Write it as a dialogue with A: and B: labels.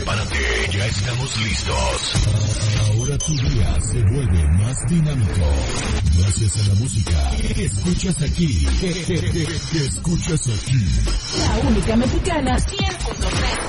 A: prepárate, ya estamos listos. Ahora tu día se vuelve más dinámico. Gracias a la música que escuchas aquí. Que escuchas aquí.
B: La única mexicana 100.3.